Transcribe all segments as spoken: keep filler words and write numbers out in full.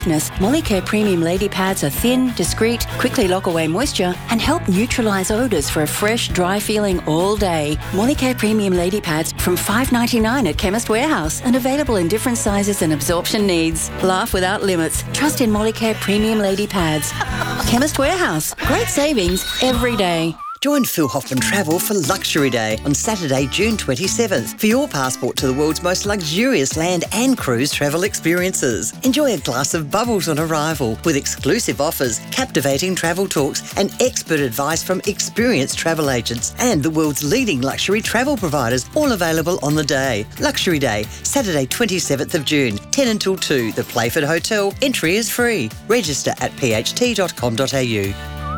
Molicare Premium Lady Pads are thin, discreet, quickly lock away moisture and help neutralise odours for a fresh, dry feeling all day. Molicare Premium Lady Pads from five dollars ninety-nine at Chemist Warehouse and available in different sizes and absorption needs. Laugh without limits. Trust in Molicare Premium Lady Pads. Chemist Warehouse. Great savings every day. Join Phil Hoffman Travel for Luxury Day on Saturday, June twenty-seventh for your passport to the world's most luxurious land and cruise travel experiences. Enjoy a glass of bubbles on arrival with exclusive offers, captivating travel talks and expert advice from experienced travel agents and the world's leading luxury travel providers, all available on the day. Luxury Day, Saturday twenty-seventh of June, ten until two, the Playford Hotel. Entry is free. Register at p h t dot com dot a u.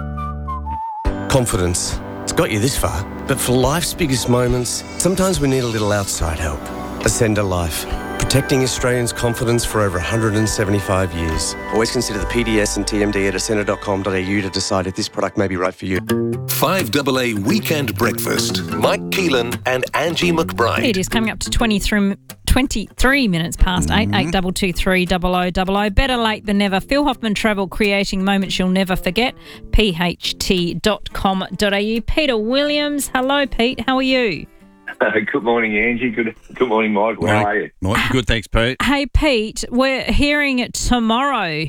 Confidence. It's got you this far, but for life's biggest moments, sometimes we need a little outside help. Ascender Life. Protecting Australians' confidence for over one hundred seventy-five years. Always consider the P D S and T M D at ascender dot com dot a u to decide if this product may be right for you. five A A Weekend Breakfast. Mike Keelan and Angie McBride. It is coming up to twenty-three, twenty-three minutes past eight. Mm-hmm. eight double two three double oh double oh. Better late than never. Phil Hoffman Travel, creating moments you'll never forget. p h t dot com dot a u. Peter Williams. Hello, Pete. How are you? Uh, good morning, Angie. Good good morning, Mike. How Morning. are you? Morning. Good, thanks, Pete. Hey, Pete, we're hearing it tomorrow.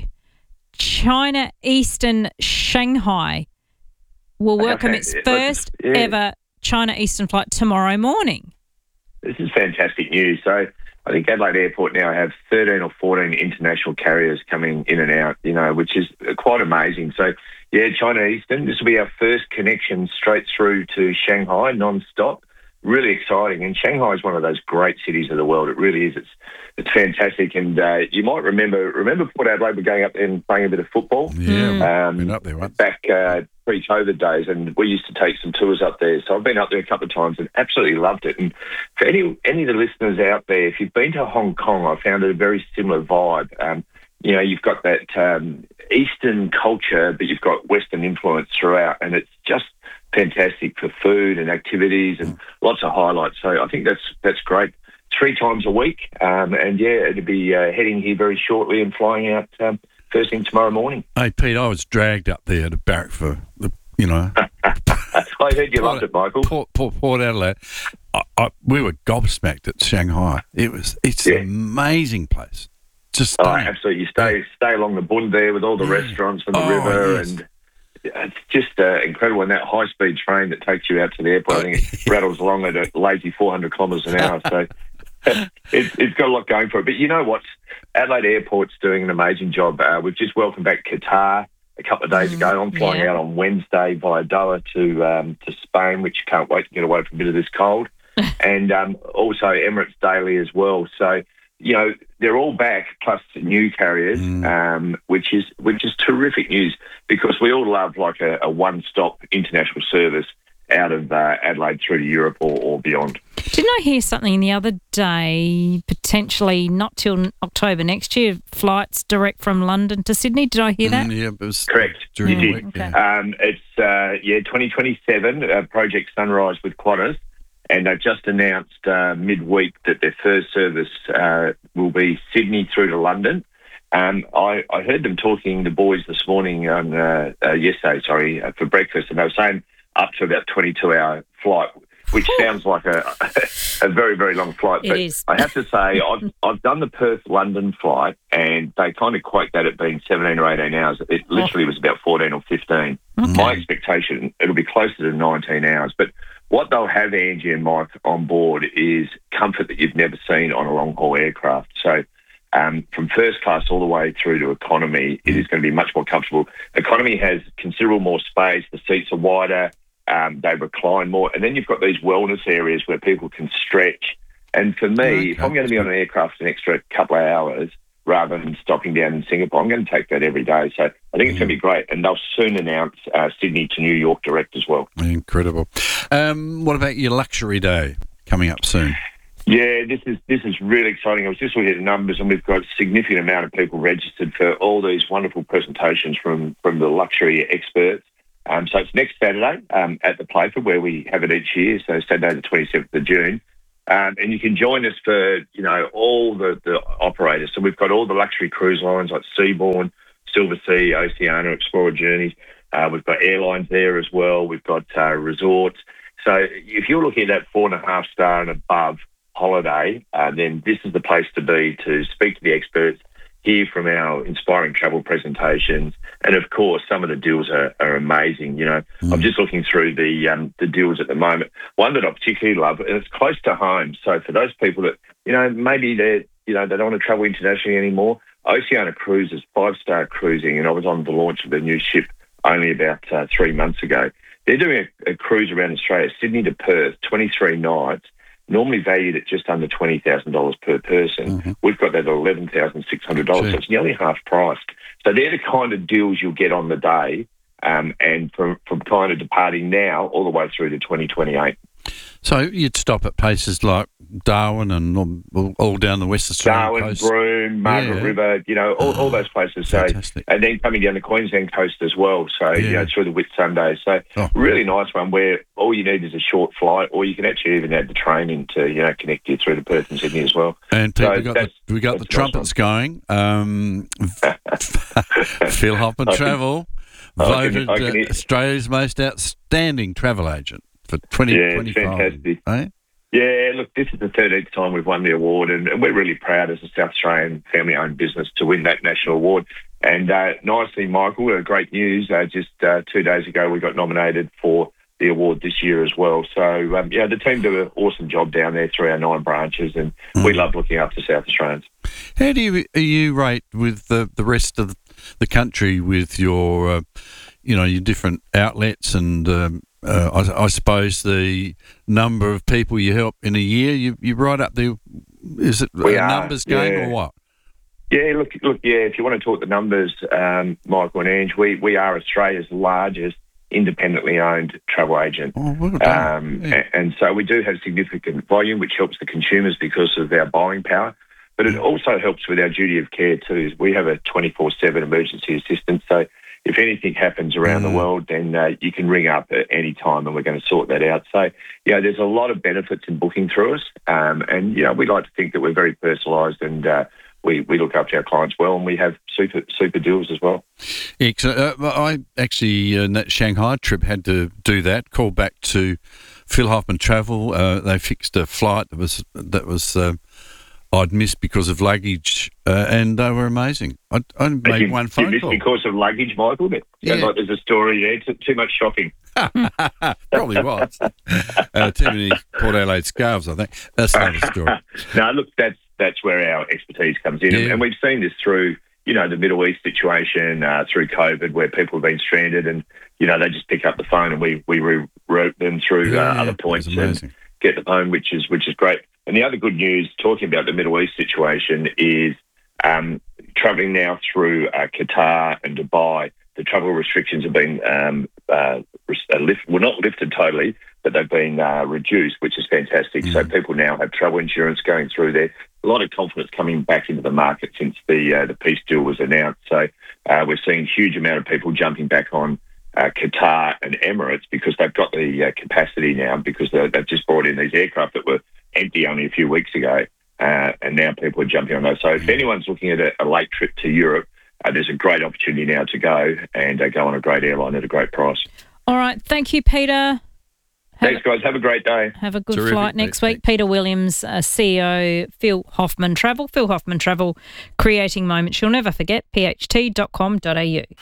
China Eastern Shanghai will welcome its first Yeah. ever China Eastern flight tomorrow morning. This is fantastic news. So I think Adelaide Airport now have thirteen or fourteen international carriers coming in and out, you know, which is quite amazing. So, yeah, China Eastern, this will be our first connection straight through to Shanghai, non-stop. Really exciting. And Shanghai is one of those great cities of the world. It really is. It's it's fantastic. And uh, you might remember, remember Port Adelaide were going up there and playing a bit of football? Yeah, um, been up there once. Back uh, pre-COVID days, and we used to take some tours up there. So I've been up there a couple of times and absolutely loved it. And for any any of the listeners out there, if you've been to Hong Kong, I found it a very similar vibe. Um, you know, you've got that um, Eastern culture, but you've got Western influence throughout, and it's just fantastic for food and activities and lots of highlights. So I think that's that's great. Three times a week, um, and yeah, it'll be uh, heading here very shortly and flying out um, first thing tomorrow morning. Hey, Pete, I was dragged up there to Barrack for the, you know. I heard you loved it, Michael. Port, Port, Port Adelaide. I, I, we were gobsmacked at Shanghai. It was it's Yeah. an amazing place. Just Oh, stunning. absolutely. You stay stay along the Bund there with all the Yeah. restaurants and the Oh, river, yes. and it's just uh, incredible. And that high-speed train that takes you out to the airport, I think it rattles along at a lazy four hundred kilometres an hour. So it's, it's got a lot going for it. But you know what? Adelaide Airport's doing an amazing job. Uh, we've just welcomed back Qatar a couple of days Mm, ago. I'm flying yeah. out on Wednesday via Doha to um, to Spain, which can't wait to get away from a bit of this cold. and um, also Emirates Daily as well. So, you know, they're all back, plus new carriers, Mm. um, which is which is terrific news, because we all love like a, a one-stop international service out of uh, Adelaide through to Europe or, or beyond. Didn't I hear something the other day, potentially not till October next year, flights direct from London to Sydney? Did I hear that? Mm, yeah, it was Correct. during You the did. week. Okay. Yeah. Um, it's, uh, yeah, twenty twenty-seven, uh, Project Sunrise with Qantas, and they've just announced uh, midweek that their first service uh, will be Sydney through to London. Um, I, I heard them talking, the boys, this morning, on uh, uh, yesterday, sorry, uh, for breakfast, and they were saying up to about twenty-two hour flight, which sounds like a, a very, very long flight. It but is. I have to say, I've, I've done the Perth-London flight, and they kind of quote that at being seventeen or eighteen hours. It literally was about fourteen or fifteen. My expectation, it'll be closer to nineteen hours. But what they'll have, Angie and Mike, on board is comfort that you've never seen on a long-haul aircraft. So um, from first class all the way through to economy, it is going to be much more comfortable. Economy has considerable more space. The seats are wider. Um, they recline more. And then you've got these wellness areas where people can stretch. And for me, Okay, if I'm going to be on an aircraft an extra couple of hours rather than stopping down in Singapore, I'm going to take that every day. So I think it's going to be great. And they'll soon announce uh, Sydney to New York direct as well. Incredible. Um, what about your luxury day coming up soon? Yeah, this is this is really exciting. I was just looking at the numbers, and we've got a significant amount of people registered for all these wonderful presentations from, from the luxury experts. Um, so it's next Saturday um, at the Playford, where we have it each year, so Saturday the twenty-seventh of June. Um, and you can join us for, you know, all the, the operators. So we've got all the luxury cruise lines like Seabourn, Silver Sea, Oceania, Explorer Journeys. Uh, we've got airlines there as well. We've got uh, resorts. So if you're looking at that four and a half star and above holiday, uh, then this is the place to be to speak to the experts, hear from our inspiring travel presentations, and of course, some of the deals are, are amazing. You know, mm. I'm just looking through the um, the deals at the moment. One that I particularly love, and it's close to home. So for those people that, you know, maybe they you know they don't want to travel internationally anymore, Oceania Cruises, five star cruising, and I was on the launch of the new ship only about uh, three months ago. They're doing a, a cruise around Australia, Sydney to Perth, twenty-three nights. Normally valued at just under twenty thousand dollars per person. Mm-hmm. We've got that at eleven thousand six hundred dollars, so it's nearly half price. So they're the kind of deals you'll get on the day, um, and from, from kind of departing now all the way through to twenty twenty-eight. So you'd stop at places like Darwin and all, all down the West Australian Darwin, coast? Broome, Margaret yeah. River, you know, all, all those places. So, fantastic. and then coming down the Queensland coast as well. So, yeah. you know, through the Whitsunday. So, oh, really nice one where all you need is a short flight, or you can actually even add the train in to, you know, connect you through to Perth and Sydney as well. And Pete, so we got the, we got the trumpets going. Um, Phil Hoffman I Travel can, voted I can, I can uh, Australia's most outstanding travel agent for twenty twenty-five. Yeah, fantastic. Eh? Yeah, look, this is the thirteenth time we've won the award, and, and we're really proud as a South Australian family-owned business to win that national award. And uh, nicely, Michael, uh, great news. Uh, just uh, two days ago, we got nominated for the award this year as well. So, um, yeah, the team do an awesome job down there through our nine branches, and mm. we love looking after South Australians. How do you you rate with the, the rest of the country with your, uh, you know, your different outlets and um, Uh, I, I suppose the number of people you help in a year, you you right up there. Is it we a are, numbers game yeah. or what? Yeah, look, look, yeah. If you want to talk the numbers, um, Michael and Ange, we we are Australia's largest independently owned travel agent, oh, well done. Um, yeah. and, and so we do have significant volume, which helps the consumers because of our buying power. But it also helps with our duty of care too. We have a twenty-four seven emergency assistance, so if anything happens around mm. the world, then uh, you can ring up at any time and we're going to sort that out. So, you know, there's a lot of benefits in booking through us. Um, and, you know, we like to think that we're very personalised and uh, we, we look after our clients well, and we have super super deals as well. Excellent. Uh, I actually, uh, that Shanghai trip had to do that, call back to Phil Hoffman Travel. Uh, they fixed a flight that was, that was uh, I'd missed because of luggage, uh, and they were amazing. I, I made you, one phone you missed call. because of luggage, Michael? It sounds Yeah. like there's a story there. Too, too much shopping. Probably was. Uh, too many Port Adelaide scarves, I think. That's another story. No, look, that's that's where our expertise comes in. Yeah. And, and we've seen this through, you know, the Middle East situation, uh, through COVID, where people have been stranded and, you know, they just pick up the phone and we, we reroute them through Yeah, uh, other it points was and amazing. get them home, which is which is great. And the other good news, talking about the Middle East situation, is um, travelling now through uh, Qatar and Dubai. The travel restrictions have been um, uh, lift, well, not lifted totally, but they've been uh, reduced, which is fantastic. Mm. So people now have travel insurance going through there. A lot of confidence coming back into the market since the uh, the peace deal was announced. So uh, we're seeing a huge amount of people jumping back on uh, Qatar and Emirates because they've got the uh, capacity now, because they've just brought in these aircraft that were empty only a few weeks ago, uh, and now people are jumping on those. So if anyone's looking at a, a late trip to Europe, uh, there's a great opportunity now to go and uh, go on a great airline at a great price. All right. Thank you, Peter. Have Thanks, guys. Have a great day. Have a good Terrific, flight next Pete. week. Peter Williams, uh, C E O, Phil Hoffman Travel. Phil Hoffman Travel, creating moments you'll never forget. p h t dot com dot a u.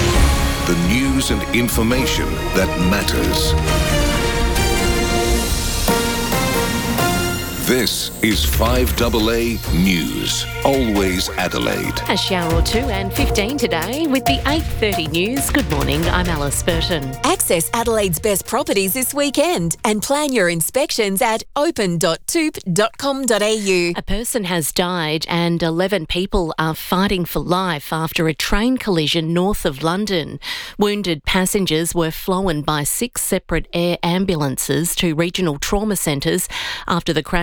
The news and information that matters. This is five A A News. Always Adelaide. A shower or two and fifteen today with the eight thirty news. Good morning, I'm Alice Burton. Access Adelaide's best properties this weekend and plan your inspections at open dot toop dot com dot a u. A person has died and eleven people are fighting for life after a train collision north of London. Wounded passengers were flown by six separate air ambulances to regional trauma centres after the crash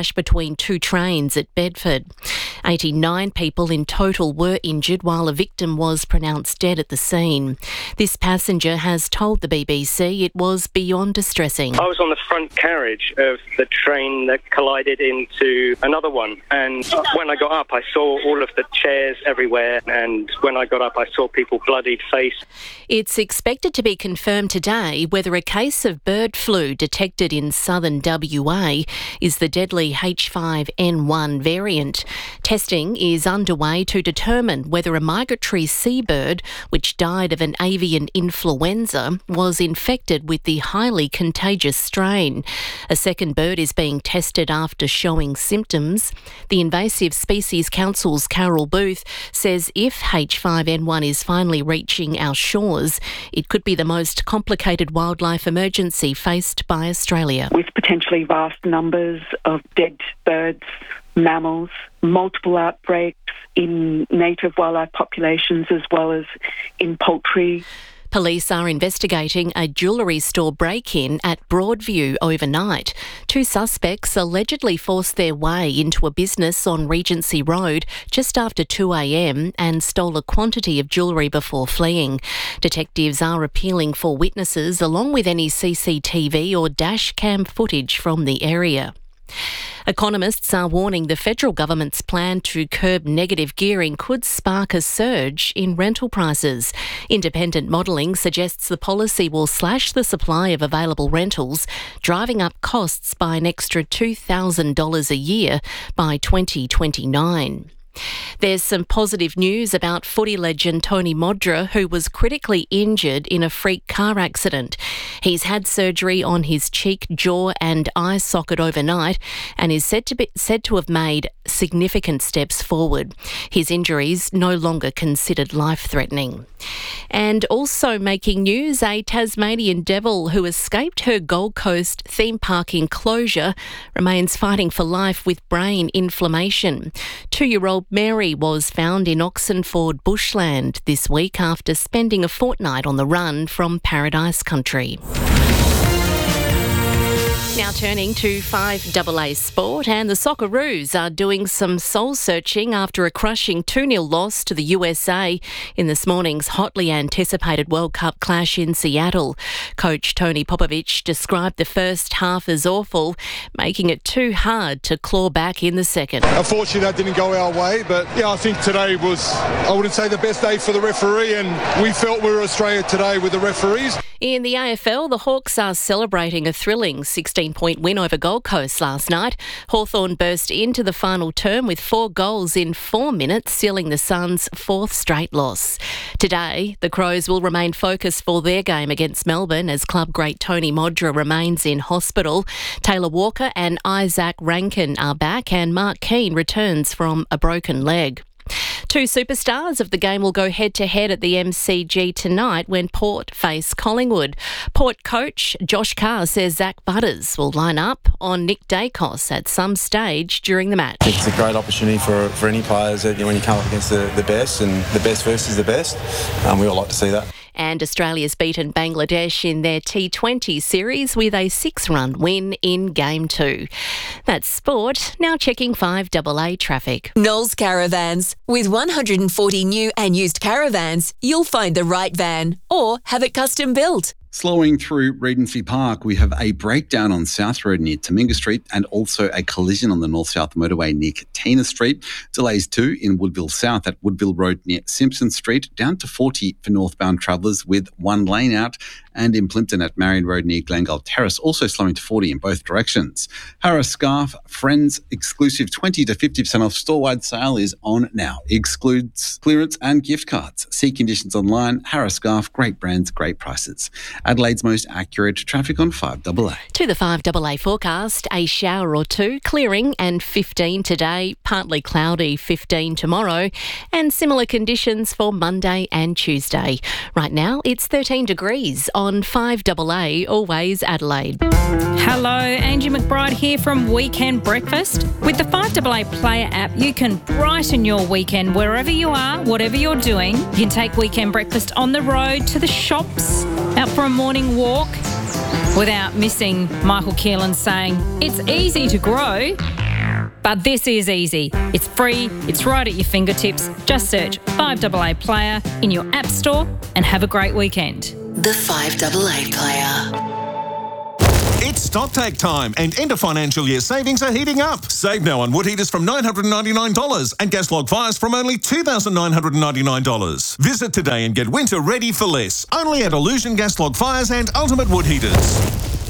crash between two trains at Bedford. eighty-nine people in total were injured, while a victim was pronounced dead at the scene. This passenger has told the B B C it was beyond distressing. I was on the front carriage of the train that collided into another one, and when I got up I saw all of the chairs everywhere, and when I got up I saw people bloodied face. It's expected to be confirmed today whether a case of bird flu detected in southern W A is the deadly H five N one variant. Testing is underway to determine whether a migratory seabird, which died of an avian influenza, was infected with the highly contagious strain. A second bird is being tested after showing symptoms. The Invasive Species Council's Carol Booth says if H five N one is finally reaching our shores, it could be the most complicated wildlife emergency faced by Australia. With potentially vast numbers of dead birds, mammals, multiple outbreaks in native wildlife populations as well as in poultry. Police are investigating a jewellery store break-in at Broadview overnight. Two suspects allegedly forced their way into a business on Regency Road just after two a m and stole a quantity of jewellery before fleeing. Detectives are appealing for witnesses along with any C C T V or dash cam footage from the area. Economists are warning the federal government's plan to curb negative gearing could spark a surge in rental prices. Independent modelling suggests the policy will slash the supply of available rentals, driving up costs by an extra two thousand dollars a year by twenty twenty-nine. There's some positive news about footy legend Tony Modra, who was critically injured in a freak car accident. He's had surgery on his cheek, jaw and eye socket overnight and is said to be said to have made significant steps forward. His injuries no longer considered life-threatening. And also making news, a Tasmanian devil who escaped her Gold Coast theme park enclosure remains fighting for life with brain inflammation. Two-year-old Mary was found in Oxenford bushland this week after spending a fortnight on the run from Paradise Country. Now turning to five A A sport, and the Socceroos are doing some soul-searching after a crushing two nil loss to the U S A in this morning's hotly anticipated World Cup clash in Seattle. Coach Tony Popovic described the first half as awful, making it too hard to claw back in the second. Unfortunately, that didn't go our way, but yeah, I think today was, I wouldn't say the best day for the referee, and we felt we were Australia today with the referees. In the A F L, the Hawks are celebrating a thrilling sixteen-point win over Gold Coast last night. Hawthorn burst into the final term with four goals in four minutes, sealing the Suns' fourth straight loss. Today, the Crows will remain focused for their game against Melbourne as club great Tony Modra remains in hospital. Taylor Walker and Isaac Rankin are back, and Mark Keane returns from a broken leg. Two superstars of the game will go head-to-head at the M C G tonight when Port face Collingwood. Port coach Josh Carr says Zach Butters will line up on Nick Dacos at some stage during the match. It's a great opportunity for, for any players that, you know, when you come up against the, the best, and the best versus the best. Um, we all like to see that. And Australia's beaten Bangladesh in their T twenty series with a six-run win in Game two. That's sport. Now checking five A A traffic. Knowles Caravans. With one hundred forty new and used caravans, you'll find the right van or have it custom built. Slowing through Regency Park, we have a breakdown on South Road near Tominga Street and also a collision on the North-South motorway near Katina Street. Delays too in Woodville South at Woodville Road near Simpson Street, down to forty for northbound travellers with one lane out, and in Plimpton at Marion Road near Glengall Terrace, also slowing to forty in both directions. Harris Scarf Friends exclusive twenty to fifty percent off store-wide sale is on now. Excludes clearance and gift cards. See conditions online. Harris Scarf, great brands, great prices. Adelaide's most accurate traffic on five A A. To the five A A forecast, a shower or two, clearing and fifteen today, partly cloudy, fifteen tomorrow, and similar conditions for Monday and Tuesday. Right now, it's thirteen degrees on five A A, always Adelaide. Hello, Angie McBride here from Weekend Breakfast. With the five A A Player app, you can brighten your weekend wherever you are, whatever you're doing. You can take Weekend Breakfast on the road, to the shops, out for a morning walk, without missing Michael Keelan saying, it's easy to grow But this is easy. It's free, it's right at your fingertips. Just search five A A Player in your app store and have a great weekend. The five A A Player. It's StockTake time and end of financial year savings are heating up. Save now on wood heaters from nine hundred ninety-nine dollars and gas log fires from only two thousand nine hundred ninety-nine dollars. Visit today and get winter ready for less. Only at Illusion Gas Log Fires and Ultimate Wood Heaters.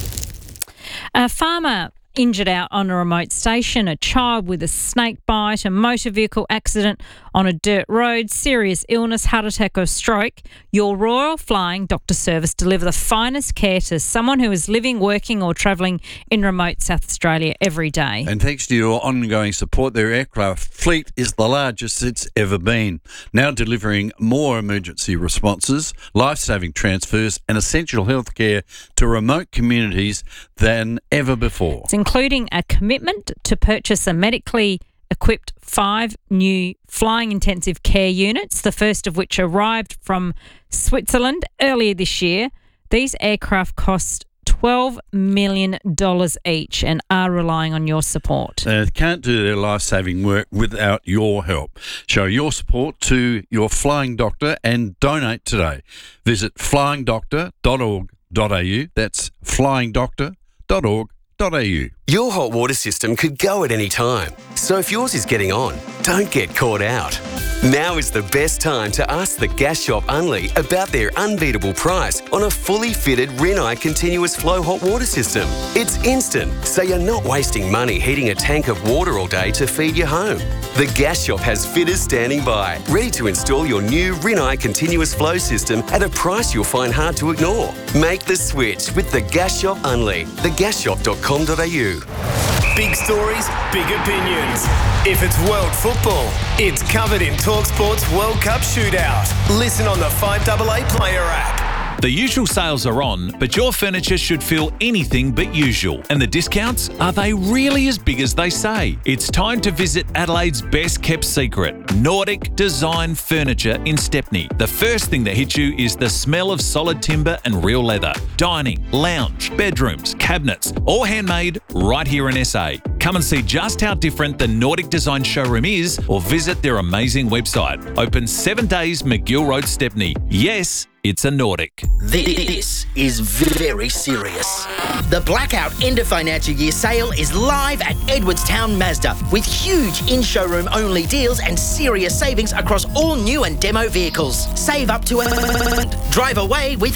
A farmer injured out on a remote station, a child with a snake bite, a motor vehicle accident on a dirt road, serious illness, heart attack or stroke. Your Royal Flying Doctor Service deliver the finest care to someone who is living, working or travelling in remote South Australia every day. And thanks to your ongoing support, their aircraft fleet is the largest it's ever been, now delivering more emergency responses, life-saving transfers and essential healthcare to remote communities than ever before. It's including a commitment to purchase a medically equipped five new flying intensive care units, the first of which arrived from Switzerland earlier this year. These aircraft cost twelve million dollars each and are relying on your support. They can't do their life-saving work without your help. Show your support to your flying doctor and donate today. Visit flying doctor dot org dot a u. That's flying doctor dot org dot a u. Your hot water system could go at any time. So if yours is getting on, don't get caught out. Now is the best time to ask the Gas Shop Unley about their unbeatable price on a fully fitted Rinnai continuous flow hot water system. It's instant, so you're not wasting money heating a tank of water all day to feed your home. The Gas Shop has fitters standing by, ready to install your new Rinnai continuous flow system at a price you'll find hard to ignore. Make the switch with the Gas Shop Unley, the gas shop dot com dot a u. Big stories, big opinions. If it's world football, it's covered in TalkSport's World Cup Shootout. Listen on the five A A Player app. The usual sales are on, but your furniture should feel anything but usual. And the discounts, are they really as big as they say? It's time to visit Adelaide's best kept secret, Nordic Design Furniture in Stepney. The first thing that hits you is the smell of solid timber and real leather. Dining, lounge, bedrooms, cabinets, all handmade right here in S A. Come and see just how different the Nordic Design showroom is or visit their amazing website. Open seven days, McGill Road, Stepney. Yes, it's a Nordic. This is very serious. The Blackout End of Financial Year sale is live at Edwardstown Mazda with huge in-showroom only deals and serious savings across all new and demo vehicles. Save up to a... Drive away with...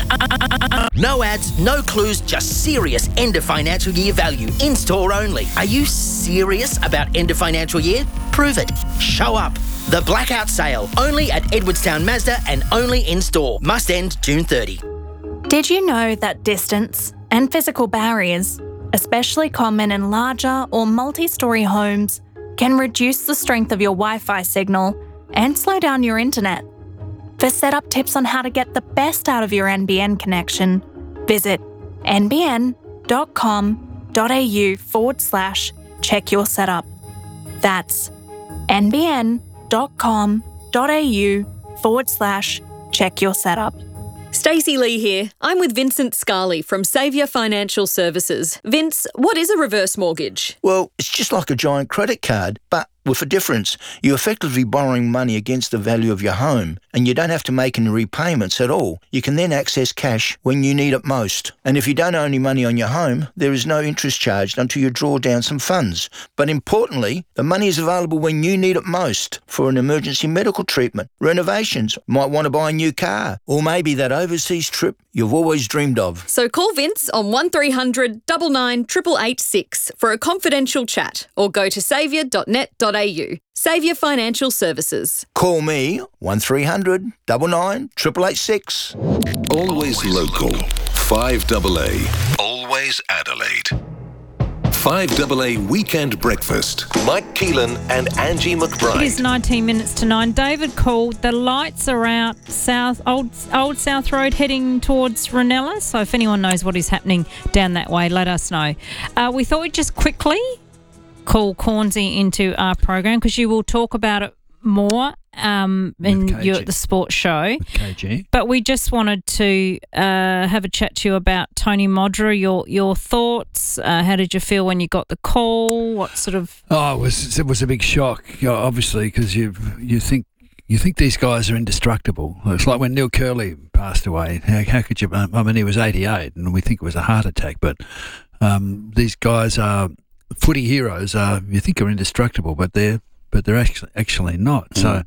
No ads, no clues, just serious end of financial year value. In-store only. Are you serious about end of financial year? Prove it. Show up. The Blackout Sale, only at Edwardstown Mazda and only in-store. Must end June thirtieth. Did you know that distance and physical barriers, especially common in larger or multi-storey homes, can reduce the strength of your Wi-Fi signal and slow down your internet? For setup tips on how to get the best out of your N B N connection, visit n b n dot com dot a u forward slash check your setup. That's n b n dot com dot a u forward slash check your setup. Stacey Lee here. I'm with Vincent Scarley from Saviour Financial Services. Vince, what is a reverse mortgage? Well, it's just like a giant credit card, but with a difference. You're effectively borrowing money against the value of your home, and you don't have to make any repayments at all. You can then access cash when you need it most. And if you don't owe any money on your home, there is no interest charged until you draw down some funds. But importantly, the money is available when you need it most for an emergency medical treatment, renovations, might want to buy a new car, or maybe that overseas trip you've always dreamed of. So call Vince on one three hundred nine nine eight eight eight six for a confidential chat, or go to saviour dot net dot a u. Saviour Financial Services. Call me one three hundred nine nine eight eight eight six. Always local. five A A. Always Adelaide. five A A Weekend Breakfast. Mike Keelan and Angie McBride. It is nineteen minutes to nine. David called. The lights are out south, old old South Road, heading towards Ranella. So if anyone knows what is happening down that way, let us know. Uh, we thought we'd just quickly call Cornsey into our program because you will talk about it more um, in your, the sports show. K G. But we just wanted to uh, have a chat to you about Tony Modra, your your thoughts. Uh, how did you feel when you got the call? What sort of... Oh, it was, it was a big shock, you know, obviously, because you you think you think these guys are indestructible. It's like when Neil Curley passed away. How, how could you... I mean, he was eighty-eight, and we think it was a heart attack, but um, these guys are... Footy heroes are, you think, are indestructible, but they're but they're actually actually not. Mm. So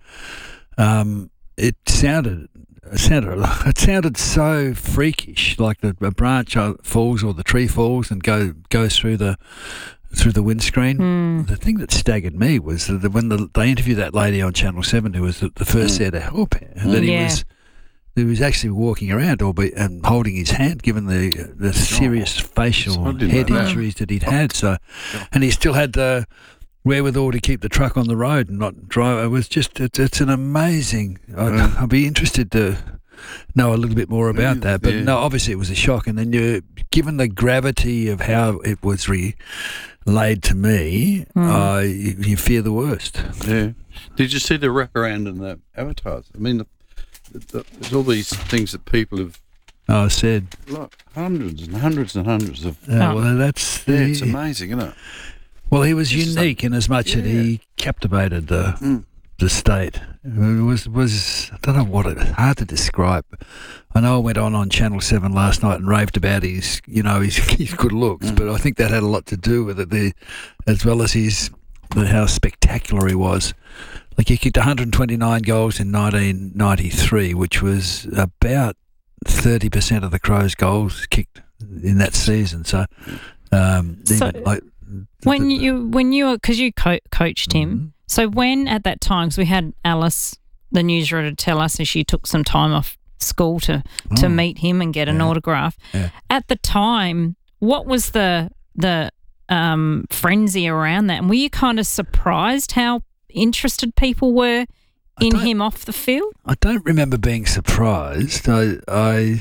um, it sounded it sounded it sounded so freakish, like the a branch falls or the tree falls and go goes through the through the windscreen. Mm. The thing that staggered me was that when the, they interviewed that lady on Channel Seven, who was the, the first mm. there to help her, mm. that he yeah. was. He was actually walking around, albeit and holding his hand, given the the serious oh, facial head like injuries that. that he'd had. So, and he still had the wherewithal to keep the truck on the road and not drive. It was just it's, it's an amazing. I'd, yeah. I'd be interested to know a little bit more about yeah, that. But yeah. no, obviously it was a shock. And then you, given the gravity of how it was relayed to me, mm. uh, you, you fear the worst. Yeah. Did you see the wraparound in the avatars? I mean. The, There's all these things that people have oh, said. Like hundreds and hundreds and hundreds of. Uh, well, that's yeah, the, it's amazing, isn't it? Well, he was it's unique in as much yeah. that he captivated the mm. the state. It was was I don't know what it hard to describe. I know I went on on Channel Seven last night and raved about his you know his his good looks, mm. but I think that had a lot to do with it. The as well as his how spectacular he was. Like he kicked one hundred twenty-nine goals in nineteen ninety-three, which was about thirty percent of the Crows' goals kicked in that season. So, um, so like, when the, you when you were because you co- coached him, mm-hmm. so when at that time, because we had Alice, the newsreader, tell us, and she took some time off school to to oh, meet him and get an yeah, autograph. Yeah. At the time, what was the the um, frenzy around that? And were you kind of surprised how interested people were in him off the field? I don't remember being surprised. I, I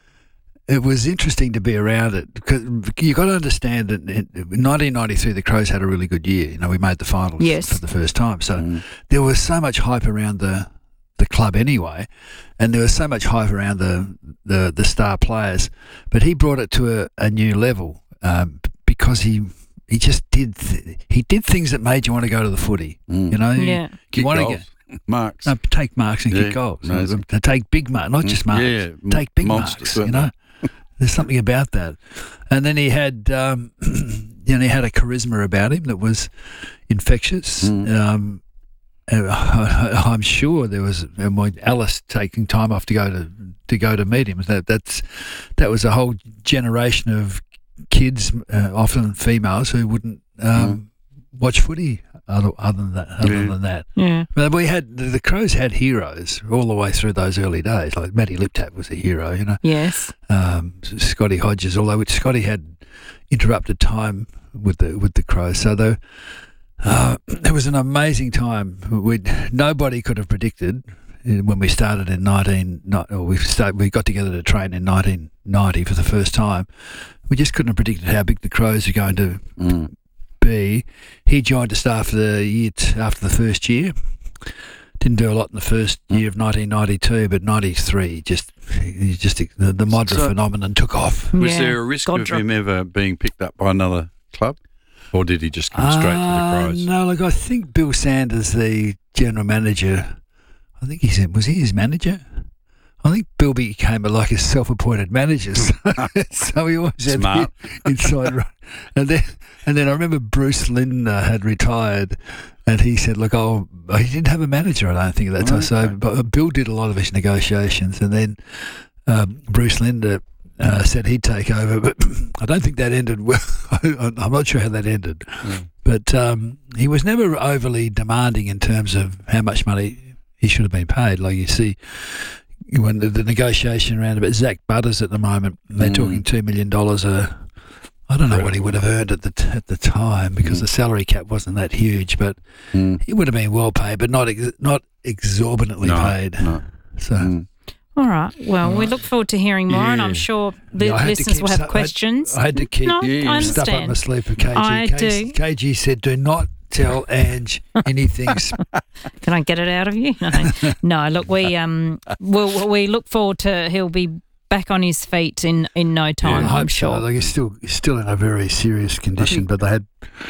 it was interesting to be around it because you got to understand that in nineteen ninety-three the Crows had a really good year. You know, we made the finals yes. for the first time, so mm. there was so much hype around the the club anyway, and there was so much hype around the the, the star players. But he brought it to a, a new level um, because he. He just did. Th- he did things that made you want to go to the footy. Mm. You know, yeah. You, you want goals. to get marks. No, take marks and yeah. kick goals. Amazing. Take big marks, not just marks. Yeah, take big monsters, marks. You know, there's something about that. And then he had, um, you know, he had a charisma about him that was infectious. Mm. Um, I, I'm sure there was uh, Alice taking time off to go to to go to meet him. That that's that was a whole generation of kids, uh, often females, who wouldn't um, mm. watch footy other, other than that. Other yeah. than that, yeah. But we had the, the Crows had heroes all the way through those early days. Like Matty Liptap was a hero, you know. Yes. Um, Scotty Hodges, although Scotty had interrupted time with the with the Crows, so the, uh, it was an amazing time. We nobody could have predicted. When we started in nineteen, or we started, we got together to train in nineteen ninety for the first time. We just couldn't have predicted how big the Crows were going to mm. be. He joined us after the year t- after the first year. Didn't do a lot in the first mm. year of nineteen ninety-two, but ninety-three just he just the, the Modra so, phenomenon took off. Was yeah. there a risk God of drop. him ever being picked up by another club, or did he just come straight uh, to the Crows? No, look, I think Bill Sanders, the general manager. I think he said, was he his manager? I think Bill became a, like a self-appointed manager, so, so he always had Smart. the inside run. And then, and then I remember Bruce Lindner had retired, and he said, "Look, oh, he didn't have a manager, I don't think at that time." So, but Bill did a lot of his negotiations, and then um, Bruce Lindner uh, said he'd take over, but I don't think that ended well. I'm not sure how that ended, mm. but um, he was never overly demanding in terms of how much money he should have been paid. Like you see, when the, the negotiation around about Zach Butters at the moment, they're mm. talking two million dollars a. I don't know what he would have earned at the t- at the time because mm. the salary cap wasn't that huge, but mm. he would have been well paid, but not ex- not exorbitantly no, paid. No. So. Mm. All right. Well, we look forward to hearing more, yeah. and I'm sure the yeah, listeners will have stu- questions. I had, I had to keep no, yeah. I stuff up my sleeve for K G. I K- do. K G said, "Do not tell Ange anything. Can I get it out of you? No, no. Look, we um, we'll, we look forward to he'll be back on his feet in, in no time. Yeah, I I'm hope sure. so. Like he's still he's still in a very serious condition, but they had.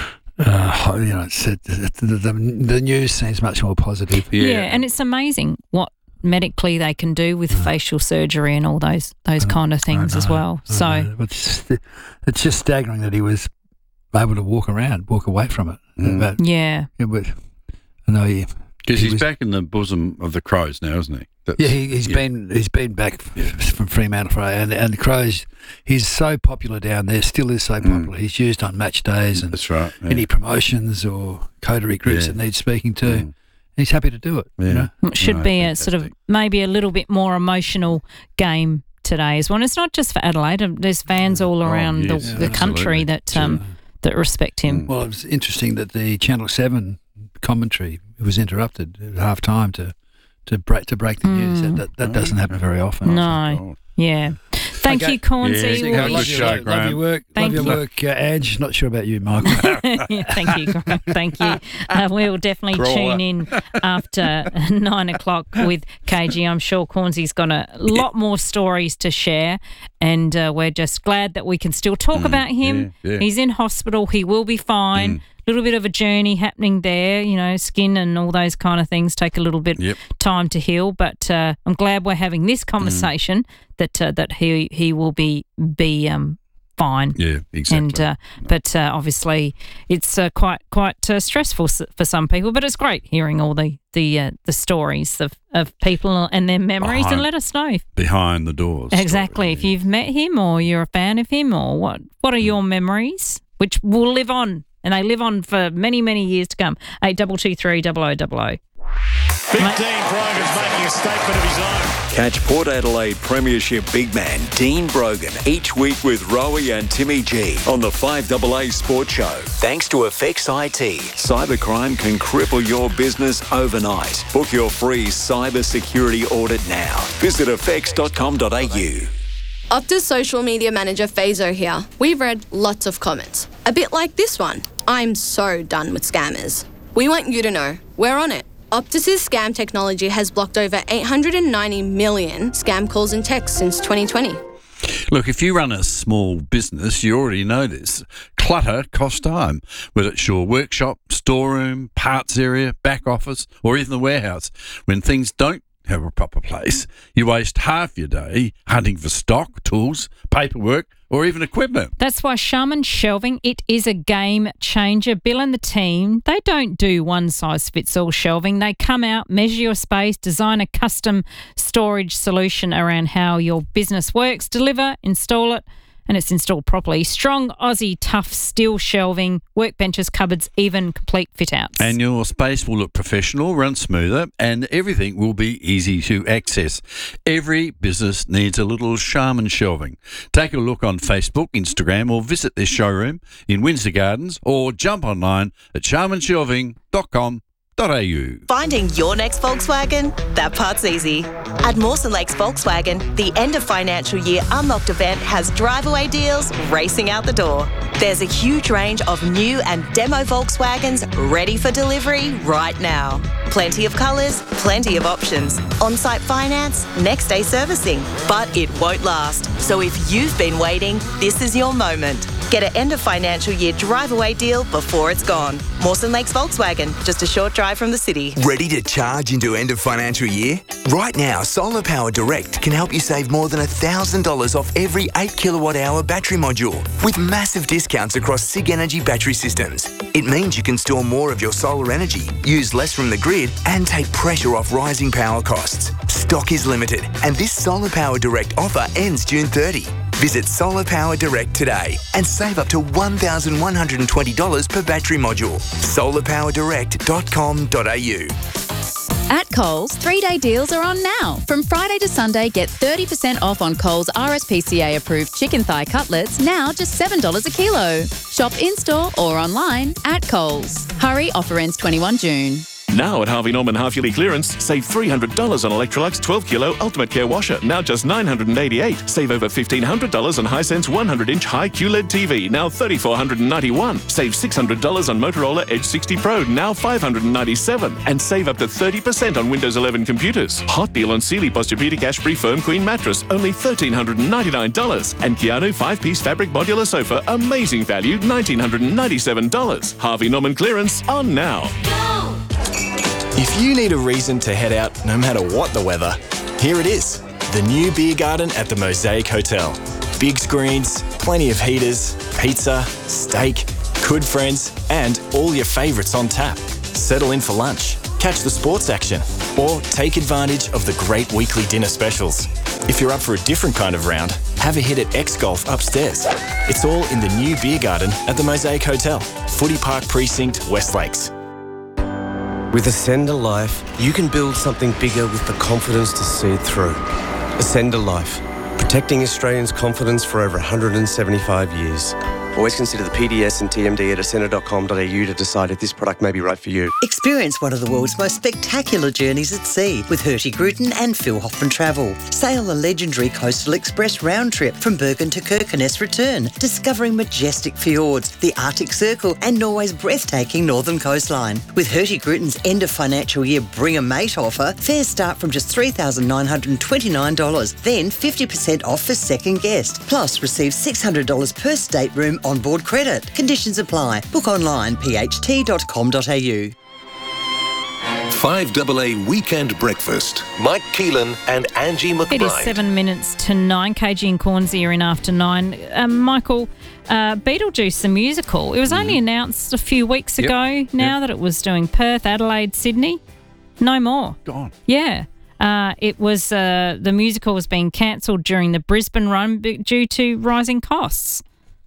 Uh, you know, it's, it, the, the, the news seems much more positive. Yeah. yeah, and it's amazing what medically they can do with mm. facial surgery and all those those uh, kind of things as well. I so know. It's, it's just staggering that he was able to walk around, walk away from it. Mm. But, yeah. yeah, but I know he because he he's was, back in the bosom of the Crows now, isn't he? That's, yeah, he, he's yeah. been he's been back from Fremantle, and and the Crows. He's so popular down there. Still is so popular. Mm. He's used on match days and that's right. Yeah. Any promotions or coterie groups yeah. that need speaking to. Mm. He's happy to do it. Yeah. You know? It should no, be fantastic. a sort of maybe a little bit more emotional game today as well. And it's not just for Adelaide. There's fans all around oh, yes. the, the yeah, country that um, that respect him. Well, it was interesting that the Channel seven commentary was interrupted at half time to to break to break the news. Mm. That that, that doesn't happen very often. No. Yeah. Thank okay. you, Cornsey. Yeah, love, good show, love, love your work. Thank love your you. work, uh, Ange. Not sure about you, Michael. yeah, thank you, Graham. Thank you. Uh, we'll definitely Crawler. tune in after nine o'clock with K G. I'm sure Cornsey's got a lot more stories to share, and uh, we're just glad that we can still talk Mm, about him. yeah, yeah. He's in hospital. He will be fine. Mm. Little bit of a journey happening there, you know, skin and all those kind of things take a little bit Yep. time to heal. But uh, I'm glad we're having this conversation that uh, that he he will be be um fine. Yeah, exactly. And uh, but uh, obviously it's uh, quite quite uh, stressful s- for some people. But it's great hearing all the the uh, the stories of, of people and their memories. Behind- and let us know Behind the doors. exactly story, if you've met him or you're a fan of him or what. What are your memories, which will live on. And they live on for many, many years to come. eight two two three double oh double oh. Big Dean Brogan's making a statement of his own. Catch Port Adelaide Premiership big man Dean Brogan each week with Rowie and Timmy G on the five A A Sports Show. Thanks to Effects I T. Cybercrime can cripple your business overnight. Book your free cyber security audit now. Visit effects dot com dot a u. Optus social media manager Fazo here. We've read lots of comments. A bit like this one. I'm so done with scammers. We want you to know, we're on it. Optus's scam technology has blocked over eight hundred ninety million scam calls and texts since twenty twenty. Look, if you run a small business, you already know this. Clutter costs time, whether it's your workshop, storeroom, parts area, back office, or even the warehouse. When things don't have a proper place, you waste half your day hunting for stock, tools, paperwork, or even equipment. That's why Shaman Shelving, it is a game changer. Bill and the team, they don't do one-size-fits-all shelving. They come out, measure your space, design a custom storage solution around how your business works, deliver, install it, and it's installed properly. Strong Aussie tough steel shelving, workbenches, cupboards, even complete fit-outs. And your space will look professional, run smoother, and everything will be easy to access. Every business needs a little Shaman Shelving. Take a look on Facebook, Instagram, or visit their showroom in Windsor Gardens, or jump online at shaman shelving dot com dot a u. Finding your next Volkswagen? That part's easy. At Mawson Lakes Volkswagen, the end of financial year Unlocked event has drive-away deals racing out the door. There's a huge range of new and demo Volkswagens ready for delivery right now. Plenty of colours, plenty of options. On-site finance, next day servicing. But it won't last. So if you've been waiting, this is your moment. Get an end of financial year drive-away deal before it's gone. Mawson Lakes Volkswagen, just a short drive from the city. Ready to charge into end of financial year? Right now, Solar Power Direct can help you save more than one thousand dollars off every eight kilowatt hour battery module with massive discounts across SIG Energy battery systems. It means you can store more of your solar energy, use less from the grid, and take pressure off rising power costs. Stock is limited, and this Solar Power Direct offer ends June thirtieth. Visit Solar Power Direct today and save up to one thousand one hundred twenty dollars per battery module. solar power direct dot com dot a u. At Coles, three-day deals are on now. From Friday to Sunday, get thirty percent off on Coles R S P C A-approved chicken thigh cutlets, now just seven dollars a kilo. Shop in-store or online at Coles. Hurry, offer ends twenty-first of June. Now at Harvey Norman half-yearly clearance, save three hundred dollars on Electrolux twelve kilo Ultimate Care washer, now just nine hundred eighty-eight dollars. Save over fifteen hundred dollars on Hisense one hundred inch high Q L E D T V, now three thousand four hundred ninety-one dollars. Save six hundred dollars on Motorola Edge sixty Pro, now five hundred ninety-seven dollars. And save up to thirty percent on Windows eleven computers. Hot deal on Sealy Posturepedic Ash-Free Firm Queen Mattress, only one thousand three hundred ninety-nine dollars. And Keanu five-piece fabric modular sofa, amazing value, one thousand nine hundred ninety-seven dollars. Harvey Norman clearance on now. If you need a reason to head out no matter what the weather, here it is. The new beer garden at the Mosaic Hotel. Big screens, plenty of heaters, pizza, steak, good friends, and all your favourites on tap. Settle in for lunch, catch the sports action, or take advantage of the great weekly dinner specials. If you're up for a different kind of round, have a hit at X Golf upstairs. It's all in the new beer garden at the Mosaic Hotel, Footy Park Precinct, West Lakes. With Ascender Life, you can build something bigger with the confidence to see it through. Ascender Life, protecting Australians' confidence for over one hundred seventy-five years. Always consider the P D S and T M D at ascender dot com dot a u to decide if this product may be right for you. Experience one of the world's most spectacular journeys at sea with Hurtigruten and Phil Hoffman Travel. Sail the legendary Coastal Express round trip from Bergen to Kirkenes return, discovering majestic fjords, the Arctic Circle and Norway's breathtaking northern coastline. With Hurtigruten's end of financial year Bring a Mate offer, fares start from just three thousand nine hundred twenty-nine dollars, then fifty percent off for second guest. Plus, receive six hundred dollars per stateroom on-board credit. Conditions apply. Book online, p h t dot com dot a u. five double A Weekend Breakfast. Mike Keelan and Angie McBride. It is seven minutes to nine. K G and Cornsey are in after nine. Um, Michael, uh, Beetlejuice the musical. It was only mm. announced a few weeks Yep. ago now Yep. that it was doing Perth, Adelaide, Sydney. No more. Gone. Yeah. Uh, it was uh, the musical was being cancelled during the Brisbane run b- due to rising costs.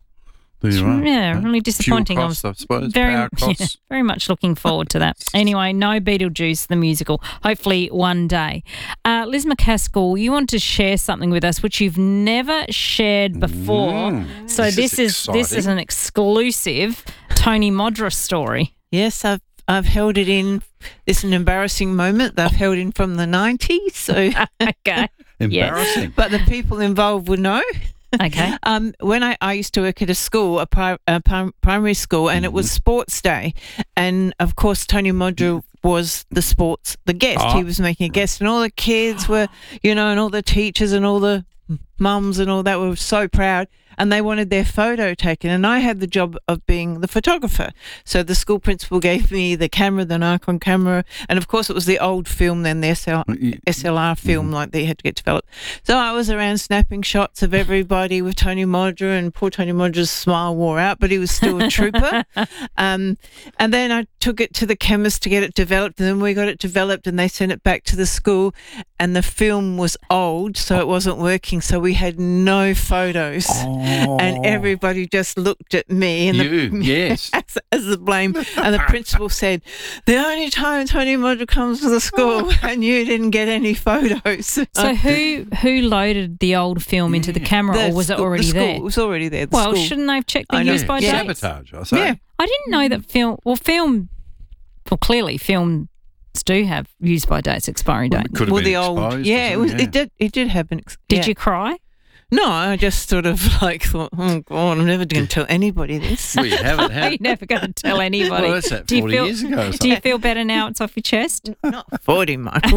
There you are. Yeah, really Fuel disappointing. costs, I suppose. Very, Power yeah, costs. very much looking forward to that. Anyway, no Beetlejuice the musical. Hopefully one day. Uh, Liz McCaskill, you want to share something with us which you've never shared before. Mm. So This this, is is this is exciting. an exclusive Tony Modra story. Yes, I've I've held it in. This is an embarrassing moment that I've held in from the nineties. So okay, Embarrassing. but the people involved would know. Okay. Um, when I, I used to work at a school, a, pri- a prim- primary school, and it was sports day, and of course Tony Modra was the sports the guest. Oh. He was making a guest, and all the kids were, you know, and all the teachers and all the mums and all that were so proud, and they wanted their photo taken, and I had the job of being the photographer. So the school principal gave me the camera, the Nikon camera, and of course it was the old film then, the S L, S L R film, like they had to get developed. So I was around snapping shots of everybody with Tony Modra, and poor Tony Modra's smile wore out, but he was still a trooper. um, and then I took it to the chemist to get it developed, and then we got it developed and they sent it back to the school, and the film was old, so it wasn't working, so we had no photos. And everybody just looked at me and You, the, yes. as, as the blame. And the principal said, the only time Tony Modra comes to the school and you didn't get any photos. So who who loaded the old film into the camera, The or was it school- already the school, there? It was already there. The well, school. shouldn't they have checked the I know. use by Yeah. date? Sabotage, I say. Yeah. I didn't know that film. Well, film. Well, clearly, films do have use by dates, expiry date. Could have well, been the old, exposed or yeah, it was. something, It did. It did have an. Ex- Did yeah. you cry? No, I just sort of like thought, oh God, I'm never going to tell anybody this. Well, you haven't had. You're never going to tell anybody. Well, that's that Do you forty feel- years ago or Do you something. feel better now? It's off your chest. Not forty, Michael.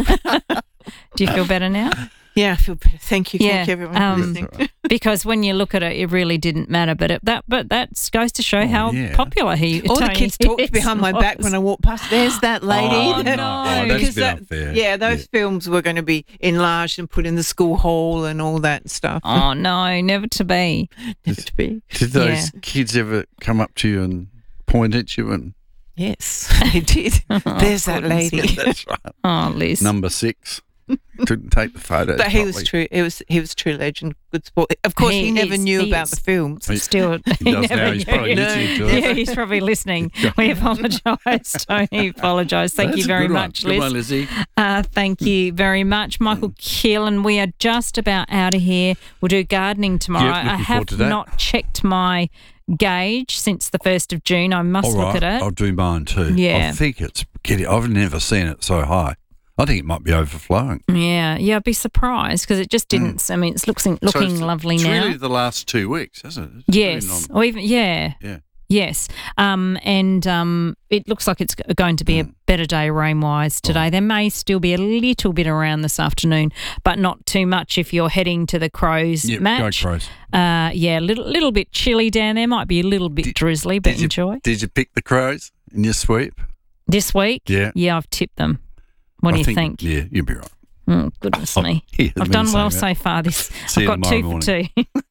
Do you feel better now? Yeah, I feel better. Thank you. Yeah, Thank you, everyone. um, for listening. Because when you look at it, it really didn't matter. But it, that, but that goes to show how yeah. popular he. All the Tony kids talked is behind my back was. when I walked past. There's that lady. Oh, no. Oh, that's a Because bit that- unfair. Yeah, those films were going to be enlarged and put in the school hall and all that stuff. Oh no, never to be. Never to be. Did those Yeah. kids ever come up to you and point at you and Yes, they did. There's that lady. That's right. Oh, Liz. Number six. Couldn't take the photos. But he was properly. true. It was he was true legend. Good sport. Of course, he, He never is, knew he about is. the films. He- Still, he does never now. He's knew. probably listening to us. Yeah, he's probably listening. We apologise, Tony. Apologise. Thank That's you a very good one. much, Good Liz. one, Lizzie. Uh, thank you very much, Michael Keelan. We are just about out of here. We'll do gardening tomorrow. Yep, I looking have forward to that. not checked my gauge since the first of June. I must All look right, at it. I'll do mine too. Yeah. I think it's getting. I've never seen it so high. I think it might be overflowing. Yeah, yeah, I'd be surprised because it just didn't. I mean, it's looking looking So it's, lovely it's now. really the last two weeks, hasn't it? It's Yes, really non- or even yeah, Yeah. yes. Um, and um, it looks like it's g- going to be a better day rain wise today. There may still be a little bit around this afternoon, but not too much if you're heading to the Crows Yep, go match. Crows. Uh, yeah, a little little bit chilly down there. Might be a little bit drizzly, but Did you, enjoy. Did you pick the Crows in your sweep? This week, Yeah. yeah, I've tipped them. What I do you think? Yeah, you'll be right. Oh, goodness Oh, me. he hasn't I've been done well saying so far this. See I've you got two tomorrow for two.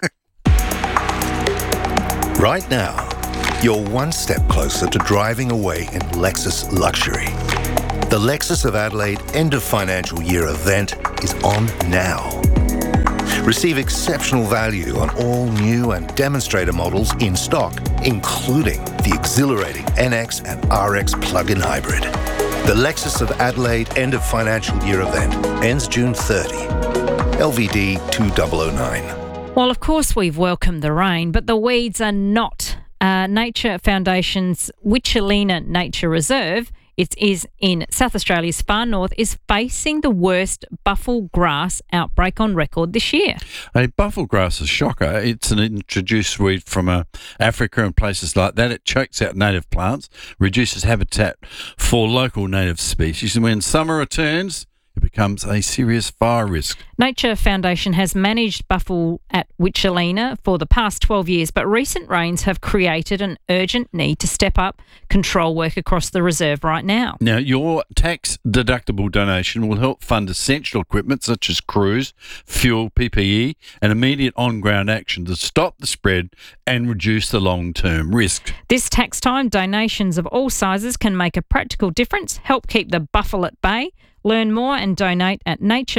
Right now, you're one step closer to driving away in Lexus luxury. The Lexus of Adelaide end of financial year event is on now. Receive exceptional value on all new and demonstrator models in stock, including the exhilarating N X and R X plug-in hybrid. The Lexus of Adelaide end of financial year event ends June thirtieth. L V D two thousand nine. Well, of course, we've welcomed the rain, but the weeds are not. Uh, Nature Foundation's Witchelina Nature Reserve, it is in South Australia's far north, is facing the worst buffel grass outbreak on record this year. A buffel grass is a shocker. It's an introduced weed from uh, Africa and places like that. It chokes out native plants, reduces habitat for local native species, and when summer returns, it becomes a serious fire risk. Nature Foundation has managed buffel at Witchelina for the past twelve years, but recent rains have created an urgent need to step up control work across the reserve right now. Now, your tax-deductible donation will help fund essential equipment such as crews, fuel, P P E, and immediate on-ground action to stop the spread and reduce the long-term risk. This tax time, donations of all sizes can make a practical difference, help keep the buffel at bay. Learn more and donate at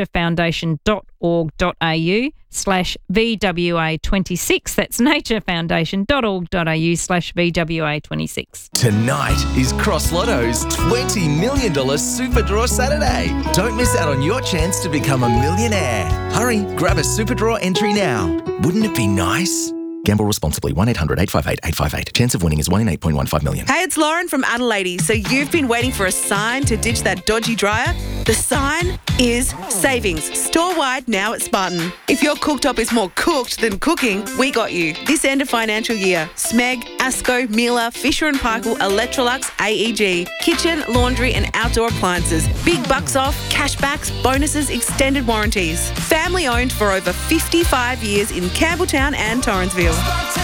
naturefoundation.org.au slash VWA26. That's naturefoundation.org.au slash VWA26. Tonight is Cross Lotto's twenty million dollars Super Draw Saturday. Don't miss out on your chance to become a millionaire. Hurry, grab a Super Draw entry now. Wouldn't it be nice? Gamble responsibly. one eight hundred eight five eight eight five eight. Chance of winning is one in eight point one five million. Hey, it's Lauren from Adelaide. So you've been waiting for a sign to ditch that dodgy dryer? The sign is savings. Store-wide now at Spartan. If your cooktop is more cooked than cooking, we got you. This end of financial year, Smeg, Asco, Miele, Fisher and Paykel, Electrolux, A E G, kitchen, laundry and outdoor appliances. Big bucks off, cashbacks, bonuses, extended warranties. Family owned for over fifty-five years in Campbelltown and Torrensville.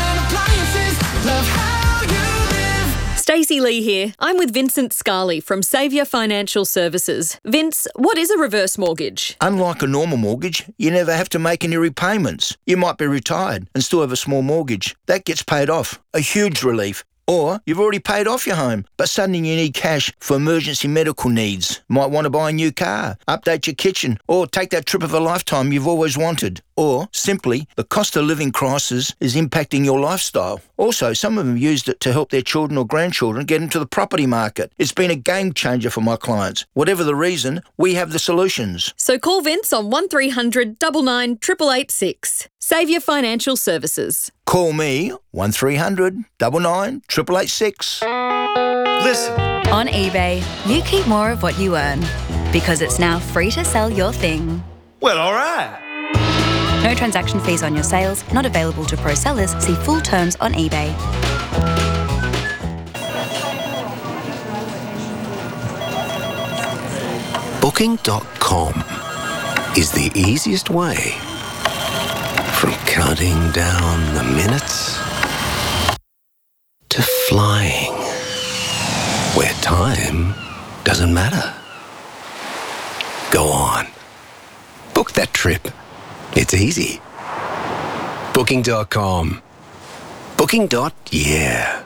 Stacey Lee here. I'm with Vincent Scarley from Saviour Financial Services. Vince, what is a reverse mortgage? Unlike a normal mortgage, you never have to make any repayments. You might be retired and still have a small mortgage. That gets paid off. A huge relief. Or you've already paid off your home, but suddenly you need cash for emergency medical needs. Might want to buy a new car, update your kitchen, or take that trip of a lifetime you've always wanted. Or simply, the cost of living crisis is impacting your lifestyle. Also, some of them used it to help their children or grandchildren get into the property market. It's been a game changer for my clients. Whatever the reason, we have the solutions. So call Vince on one three hundred nine nine eight eight eight six. Saviour Financial Services. Call me one three hundred nine nine eight eight eight six. Listen. On eBay, you keep more of what you earn because it's now free to sell your thing. Well, all right. No transaction fees on your sales, not available to pro sellers. See full terms on eBay. Booking dot com is the easiest way from counting down the minutes to flying where time doesn't matter. Go on. Book that trip. It's easy. Booking dot com. Booking. Yeah.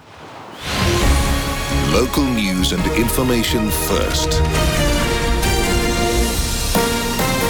Local news and information first.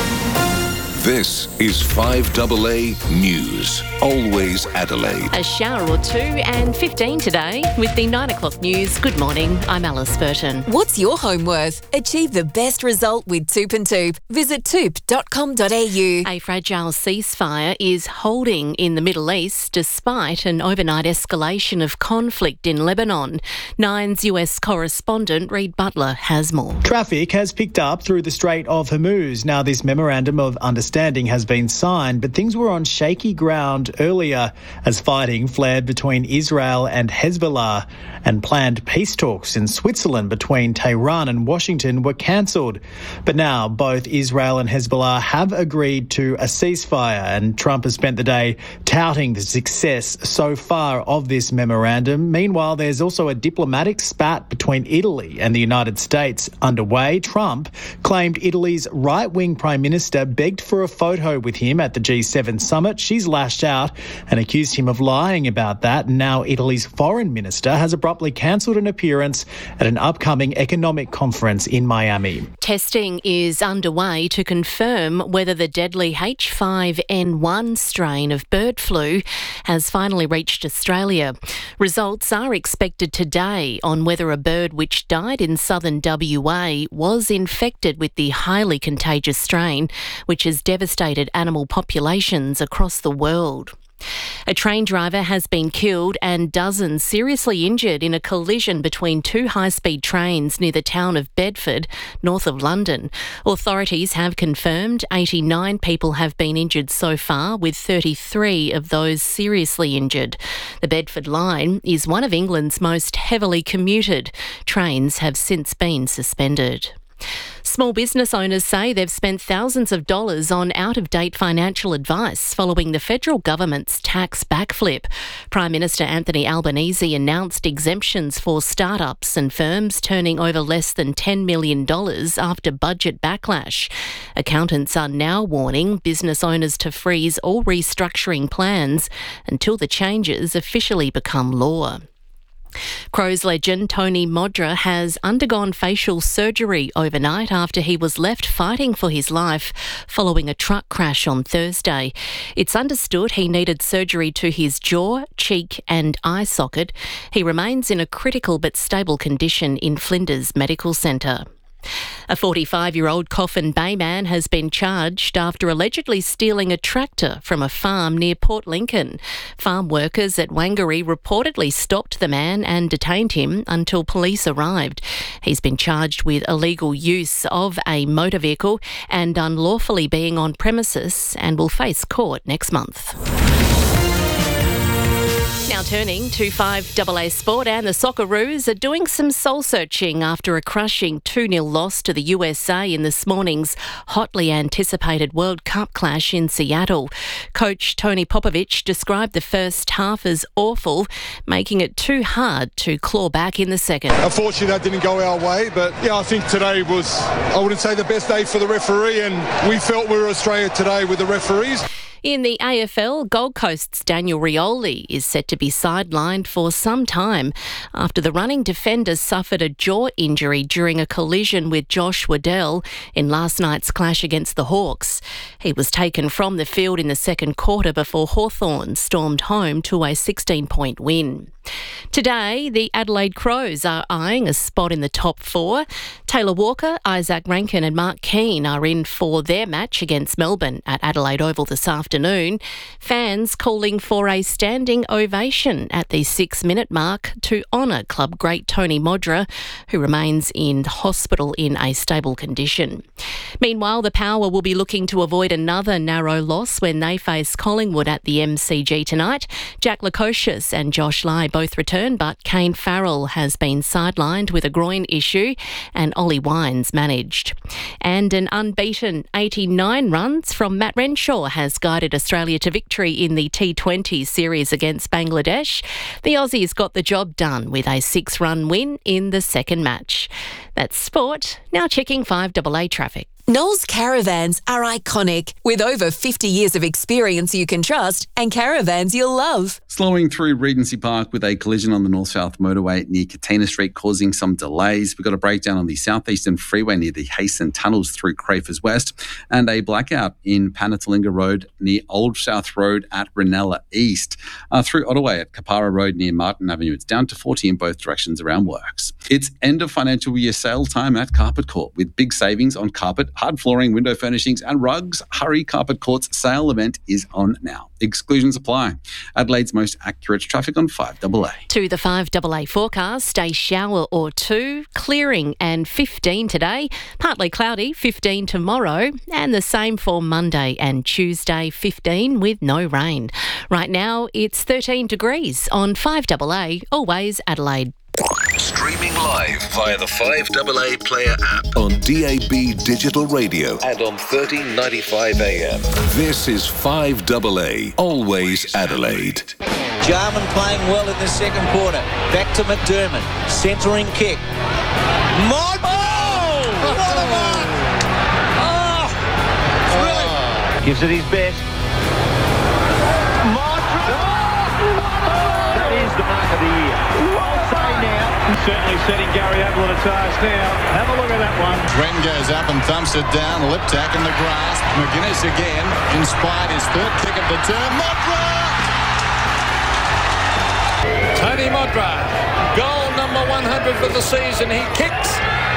This is five A A News. Always Adelaide. A shower or two and fifteen today with the nine o'clock news. Good morning, I'm Alice Burton. What's your home worth? Achieve the best result with Toop and Toop. Visit toop dot com dot a u. A fragile ceasefire is holding in the Middle East despite an overnight escalation of conflict in Lebanon. Nine's U S correspondent Reid Butler has more. Traffic has picked up through the Strait of Hormuz. Now, this memorandum of understanding has been signed, but things were on shaky ground earlier as fighting flared between Israel and Hezbollah, and planned peace talks in Switzerland between Tehran and Washington were cancelled. But now both Israel and Hezbollah have agreed to a ceasefire, and Trump has spent the day touting the success so far of this memorandum. Meanwhile, there's also a diplomatic spat between Italy and the United States underway. Trump claimed Italy's right-wing Prime Minister begged for a photo with him at the G seven summit. She's lashed out and accused him of lying about that. Now Italy's foreign minister has abruptly cancelled an appearance at an upcoming economic conference in Miami. Testing is underway to confirm whether the deadly H five N one strain of bird flu has finally reached Australia. Results are expected today on whether a bird which died in southern W A was infected with the highly contagious strain, which has devastated animal populations across the world. A train driver has been killed and dozens seriously injured in a collision between two high-speed trains near the town of Bedford, north of London. Authorities have confirmed eighty-nine people have been injured so far, with thirty-three of those seriously injured. The Bedford line is one of England's most heavily commuted. Trains have since been suspended. Small business owners say they've spent thousands of dollars on out-of-date financial advice following the federal government's tax backflip. Prime Minister Anthony Albanese announced exemptions for startups and firms turning over less than ten million dollars after budget backlash. Accountants are now warning business owners to freeze all restructuring plans until the changes officially become law. Crows legend Tony Modra has undergone facial surgery overnight after he was left fighting for his life following a truck crash on Thursday. It's understood he needed surgery to his jaw, cheek and eye socket. He remains in a critical but stable condition in Flinders Medical Centre. A forty-five-year-old Coffin Bay man has been charged after allegedly stealing a tractor from a farm near Port Lincoln. Farm workers at Wangari reportedly stopped the man and detained him until police arrived. He's been charged with illegal use of a motor vehicle and unlawfully being on premises and will face court next month. Now turning to five A A Sport, and the Socceroos are doing some soul-searching after a crushing two nil loss to the U S A in this morning's hotly anticipated World Cup clash in Seattle. Coach Tony Popovich described the first half as awful, making it too hard to claw back in the second. Unfortunately, that didn't go our way, but yeah, I think today was, I wouldn't say the best day for the referee, and we felt we were Australia today with the referees. In the A F L, Gold Coast's Daniel Rioli is set to be sidelined for some time after the running defender suffered a jaw injury during a collision with Josh Waddell in last night's clash against the Hawks. He was taken from the field in the second quarter before Hawthorn stormed home to a sixteen-point win. Today, the Adelaide Crows are eyeing a spot in the top four. Taylor Walker, Isaac Rankin and Mark Keane are in for their match against Melbourne at Adelaide Oval this afternoon. Fans calling for a standing ovation at the six-minute mark to honour club great Tony Modra, who remains in hospital in a stable condition. Meanwhile, the Power will be looking to avoid another narrow loss when they face Collingwood at the M C G tonight. Jack Lukosius and Josh Lai both return, but Kane Farrell has been sidelined with a groin issue and Ollie Wines managed. And an unbeaten eighty-nine runs from Matt Renshaw has guided Australia to victory in the T twenty series against Bangladesh. The Aussies got the job done with a six-run win in the second match. That's sport. Now checking five A A traffic. Knowles Caravans are iconic, with over fifty years of experience you can trust and caravans you'll love. Slowing through Regency Park with a collision on the North-South Motorway near Katina Street causing some delays. We've got a breakdown on the Southeastern Freeway near the Hasten Tunnels through Crafers West, and a blackout in Panatalinga Road near Old South Road at Ranella East. Uh, through Ottaway at Kapara Road near Martin Avenue, it's down to forty in both directions around works. It's end of financial year sale time at Carpet Court with big savings on carpet, hard flooring, window furnishings and rugs. Hurry, Carpet Court's sale event is on now. Exclusions apply. Adelaide's most accurate traffic on five double A. To the five double A forecast, a shower or two, clearing and fifteen today, partly cloudy, fifteen tomorrow, and the same for Monday and Tuesday, fifteen with no rain. Right now it's thirteen degrees on five double A, always Adelaide. Streaming live via the five double A Player app on D A B Digital Radio and on thirteen ninety-five A M. This is five double A, always Adelaide. Jarman playing well in the second quarter. Back to McDermott. Centering kick. Mod- oh! What a mark! Oh! Brilliant. Gives it his best. Modric! That is the mark of the year. Well say now. Certainly setting Gary Ablett a task now. Have a look at that one. Wren goes up and thumps it down. Liptak in the grasp. McGuinness again. Inspired his third kick of the term. Modra! Tony Modra. Goal number one hundred for the season. He kicks.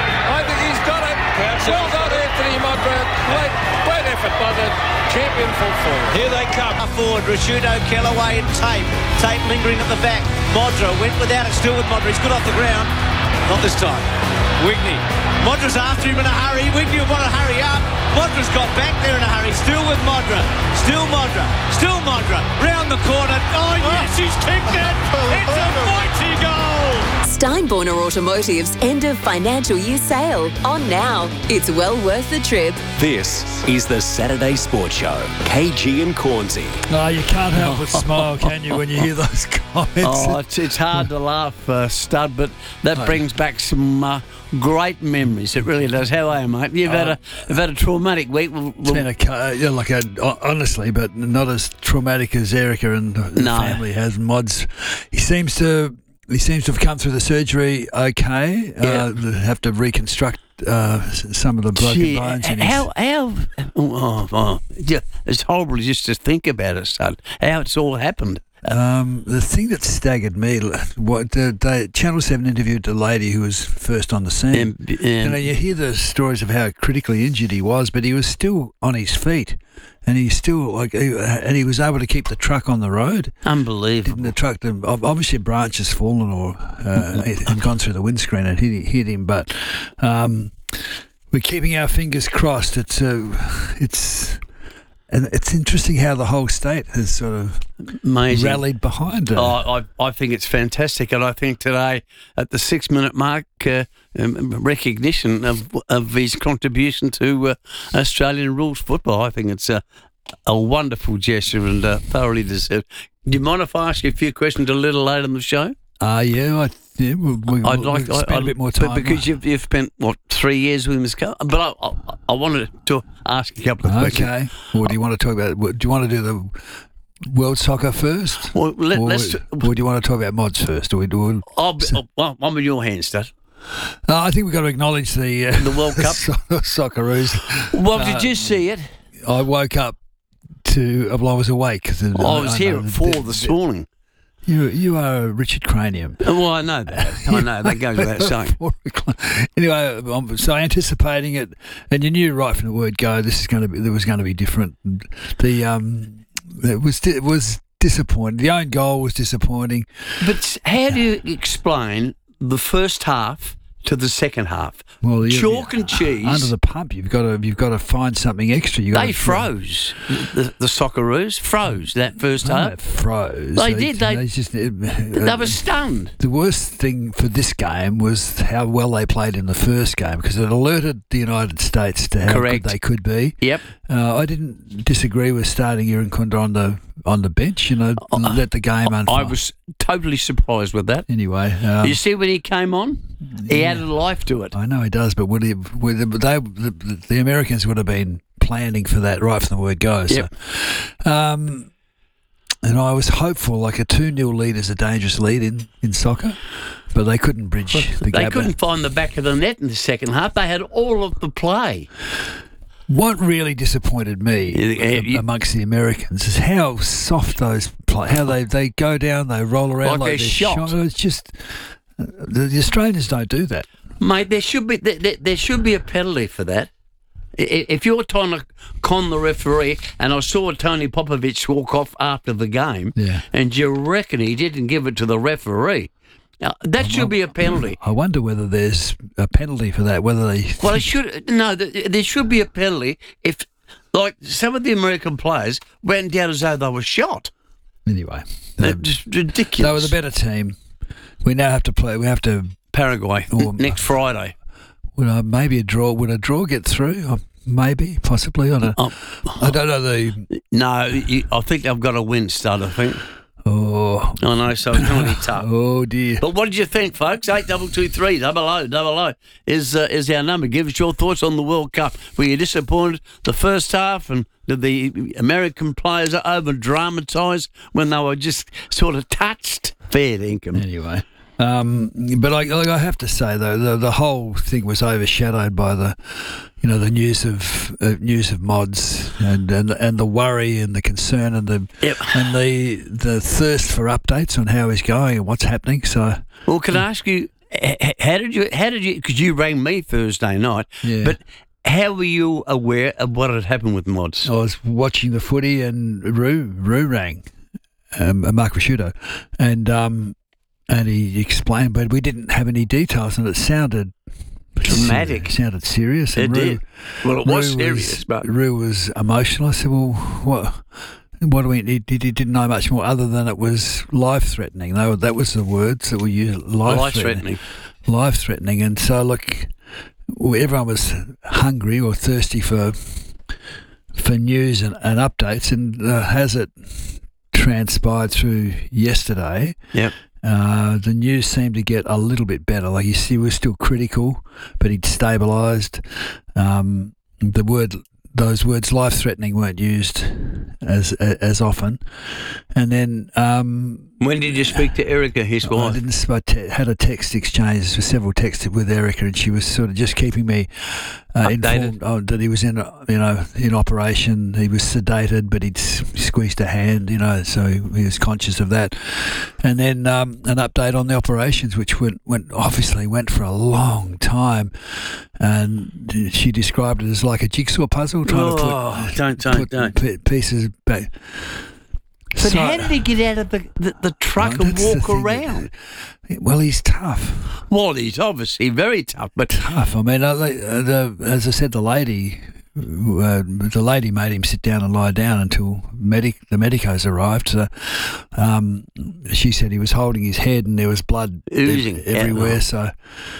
I think he's got it. Well done, Anthony Modra. Great, great effort by the champion full forward. Here they come. Forward. Rashudo, Kellaway and Tate. Tate lingering at the back. Modra went without it. Still with Modra. He's good off the ground. Not this time. Wigney. Modra's after him in a hurry. Wigney will want to hurry up. Modra's got back there in a hurry. Still with Modra. Still Modra. Still Modra. Round the corner. Oh, yes, he's kicked it. It's a mighty goal. Steinborner Automotive's end of financial year sale on now. It's well worth the trip. This is the Saturday Sports Show. K G and Cornsey. No, you can't help but smile, can you, when you hear those comments? Oh, it's, it's hard to laugh, uh, Stud, but that brings back some uh, great memories. It really does. How are you, mate? You've had a you've had a traumatic week. We'll, It's been a, uh, yeah, like a, honestly, but not as traumatic as Erica and the No. family has. Mods, he seems to he seems to have come through the surgery okay. Yeah. Uh, have to reconstruct uh, s- some of the broken Gee, bones. In his, how how oh, oh, yeah, it's horrible just to think about it, Stud. How it's all happened. Um, the thing that staggered me, what the, they, Channel Seven interviewed the lady who was first on the scene. Um, um, you know, you hear the stories of how critically injured he was, but he was still on his feet, and he still like, he, and he was able to keep the truck on the road. Unbelievable. The truck, the, obviously, a branch has fallen or uh, and gone through the windscreen and hit, hit him, but um, we're keeping our fingers crossed. It's uh, it's. And it's interesting how the whole state has sort of Amazing. rallied behind it. Oh, I, I think it's fantastic, and I think today, at the six-minute mark, uh, um, recognition of of his contribution to uh, Australian rules football. I think it's a a wonderful gesture and uh, thoroughly deserved. Do you mind if I ask you a few questions a little later in the show? Uh, yeah, I, yeah we'll, we'll, I'd like we'll spend I, a bit more time. but because you've, you've spent what three years with him as coach. But I, I, I wanted to ask a couple of questions. Okay. Well, do you want to talk about? Do you want to do the World Soccer first? Well, let, or, let's. or do you want to talk about mods first? Or we do? I'll be, well, I'm in your hands, Dad. Uh, I think we've got to acknowledge the uh, The World Cup. Socceroos. Well, Uh, did you see it? I woke up to. Well, I was awake. I was here at four this morning. You you are a Richard Cranium. Well, I know that. I know that goes without saying. Anyway, I'm so anticipating it, and you knew right from the word go this is going to be. There was going to be different. The um, it was it was disappointing. The own goal was disappointing. But how do you explain the first half to the second half? Well, you- Chalk and cheese. Under the pump, you've got to you've got to find something extra. You They froze. The, the Socceroos froze that first They half. froze. They did. They- just. They were stunned. The worst thing for this game was how well they played in the first game because it alerted the United States to how Correct. good they could be. Yep. Uh, I didn't disagree with starting Irankunda on the on the bench. You know, uh, let the game unfold. I was totally surprised with that. Anyway, um, you see when he came on, he yeah, added life to it. I know he does, but would he? Would they? The, the Americans would have been planning for that right from the word go. Yep. So, um, and I was hopeful, like a two nil lead is a dangerous lead in, in soccer, but they couldn't bridge well, the gap. They couldn't find the back of the net in the second half. They had all of the play. What really disappointed me yeah, you, amongst the Americans is how soft those play, how they, they go down, they roll around like, like they're they're shot. shot. It's just the, the Australians don't do that, mate. There should be there, there should be a penalty for that. If you're trying to con the referee, and I saw Tony Popovich walk off after the game, yeah. and you reckon he didn't give it to the referee. Now, that I, should be a penalty. I wonder whether there's a penalty for that. Whether they well, it should no. There should be a penalty if, like, some of the American players went down as though they were shot. Anyway, it's ridiculous. They were the better team. We now have to play. We have to Paraguay or, next Friday. Would uh, maybe a draw? Would a draw get through? Or maybe, possibly. I don't. Oh, I don't know the. No, you, I think they've got a win start. I think. Oh, I know, so it's going to be tough. Oh dear! But what did you think, folks? Eight double two three double o double o is uh, is our number. Give us your thoughts on the World Cup. Were you disappointed the first half, and did the American players over dramatise when they were just sort of touched? Fair dinkum. Anyway. Um, but I, I have to say though, the, the whole thing was overshadowed by the, you know, the news of uh, news of mods and, and and the worry and the concern and the yep. and the the thirst for updates on how he's going and what's happening. So, well, can I ask you, how did you how did you because you rang me Thursday night, yeah. but how were you aware of what had happened with mods? I was watching the footy and Roo Roo rang, um, Mark Rasciuto, and um. And he explained, but we didn't have any details, and it sounded dramatic. It sounded serious. It and Roo, did. Well, it was Roo serious, was, but Roo was emotional. I said, "Well, what? What do we?" He, he didn't know much more other than it was life-threatening. That was, that was the words that were used. Life-threatening. Life-threatening. And so, look, everyone was hungry or thirsty for for news and, and updates, and uh, as it transpired through yesterday. Yep. Uh, the news seemed to get a little bit better. Like he was still critical, but he'd stabilised. Um, the word, those words, life-threatening, weren't used as as often. And then, um, when did you speak to Erica, his wife? I didn't. I te- had a text exchange for several texts with Erica, and she was sort of just keeping me uh, informed oh, that he was in, you know, in operation. He was sedated, but he'd squeezed a hand, you know, so he was conscious of that. And then um, an update on the operations, which went, went obviously went for a long time, and she described it as like a jigsaw puzzle, trying oh, to put, don't, don't, put don't. P- pieces back. But so, how did he get out of the, the, the truck well, and walk around? Well, he's tough. Well, he's obviously very tough, but tough. I mean, uh, the, as I said, the lady, uh, the lady made him sit down and lie down until medic the medicos arrived. So, um, she said he was holding his head and there was blood oozing ev- everywhere. So,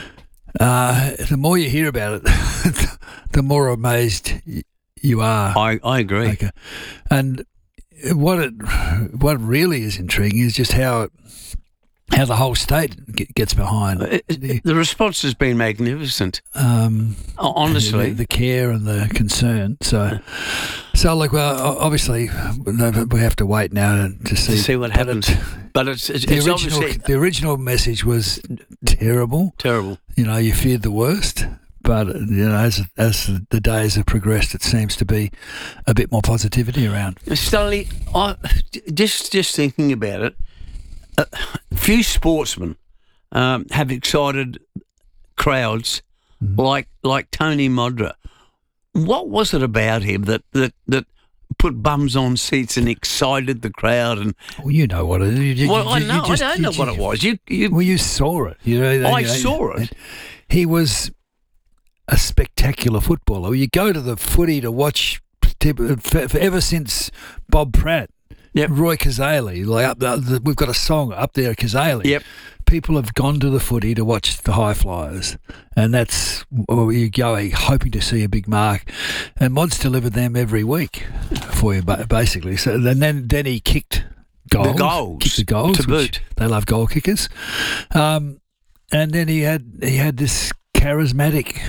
uh, the more you hear about it, the more amazed you are. I I agree. Okay. And What it, what really is intriguing is just how it, how the whole state gets behind. The, the response has been magnificent. Um, Honestly, the, the care and the concern. So, so like, well, obviously, we have to wait now to, to see to see what happens. It, but it's, it's, the it's original, obviously the original message was terrible. Terrible. You know, you feared the worst. But you know, as as the days have progressed, it seems to be a bit more positivity around. Stanley, I just just thinking about it, a few sportsmen um, have excited crowds mm. like like Tony Modra. What was it about him that that that put bums on seats and excited the crowd? And well, you know what it is. You, well, you, I know. Just, I don't know you, what it was. You, you well, you saw it. You know, I you know, saw it. He was a spectacular footballer. You go to the footy to watch for, for ever since Bob Pratt, yep. Roy Cazaly. Like up the, the, we've got a song up there, Cazaly. Yep. people have gone to the footy to watch the high flyers, and that's where you go hoping to see a big mark. And Mod's delivered them every week for you, basically. So and then then he kicked goals, the goals, kicked the goals to boot. They love goal kickers. Um, and then he had he had this charismatic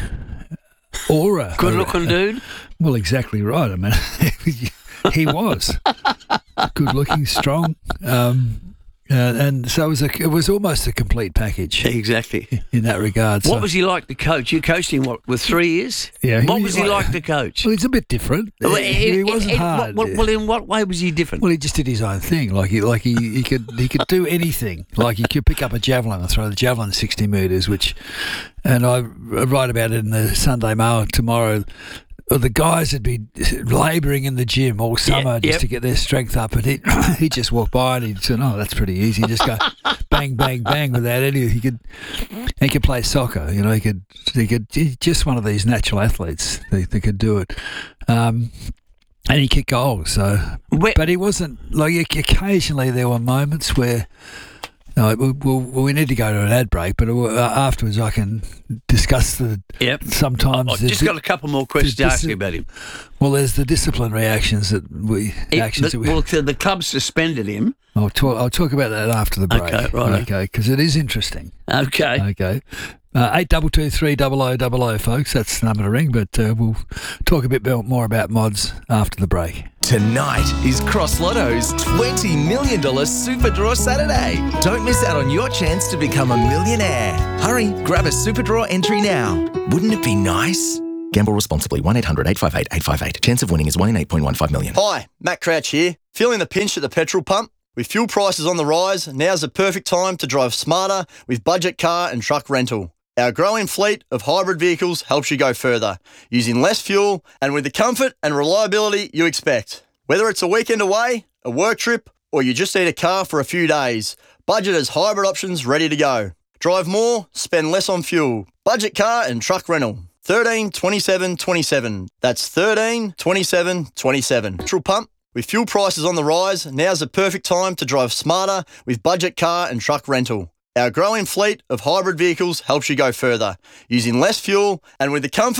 aura. Good looking dude. Well, exactly right. I mean, he was good looking, strong. Um, Uh, and so it was, a, it was almost a complete package. Exactly. In that regard. What so. was he like to coach? You coached him, what, with three years? Yeah. What was he like, like to coach? Well, he's a bit different. Well, he, he wasn't in, hard. Well, well, in what way was he different? Well, he just did his own thing. Like he, like he, he could, he could do anything. Like he could pick up a javelin and throw the javelin sixty metres, which, and I write about it in the Sunday Mail tomorrow. The guys would be labouring in the gym all summer yeah, just yep. to get their strength up, and he he just walk by and he'd say, "Oh, that's pretty easy." He'd just go bang, bang, bang without any. He could he could play soccer, you know. He could he could he's just one of these natural athletes. They they could do it, um, and he kicked goals. So, Where, but he wasn't like occasionally there were moments where. No, we, we, we need to go to an ad break, but afterwards I can discuss the. Yep. Sometimes I've just got a couple more questions to ask you about him. Well, there's the disciplinary actions that we. It, actions the, that we well, the club suspended him. I'll talk. I'll talk about that after the break. Okay, right. Okay, because it is interesting. Okay. Okay. Uh, eight double two three double o double o, folks. That's the number to ring. But uh, we'll talk a bit more about mods after the break. Tonight is Cross Lotto's twenty million dollars Super Draw Saturday. Don't miss out on your chance to become a millionaire. Hurry, grab a Super Draw entry now. Wouldn't it be nice? Gamble responsibly. one eight hundred eight five eight eight five eight. Chance of winning is one in eight point one five million. Hi, Matt Crouch here. Feeling the pinch at the petrol pump? With fuel prices on the rise, now's the perfect time to drive smarter with budget car and truck rental. Our growing fleet of hybrid vehicles helps you go further, using less fuel and with the comfort and reliability you expect. Whether it's a weekend away, a work trip, or you just need a car for a few days, Budget has hybrid options ready to go. Drive more, spend less on fuel. Budget car and truck rental. thirteen twenty-seven twenty-seven. That's thirteen twenty-seven twenty-seven. Petrol pump. With fuel prices on the rise, now's the perfect time to drive smarter with budget car and truck rental. Our growing fleet of hybrid vehicles helps you go further, using less fuel and with the comfort